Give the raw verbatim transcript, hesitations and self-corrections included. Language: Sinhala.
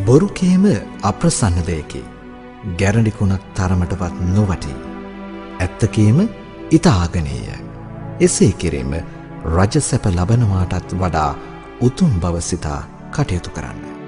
බොරු කීම අප්‍රසන්න දෙයකි. ගැරඬිකුණක් තරමටවත් නොවටි. ඇත්ත කීම ඉතාගනීය. එසේ කිරීම රජසැප ලබනවාටත් වඩා උතුම් බව සිතා කටයුතු කරන්න.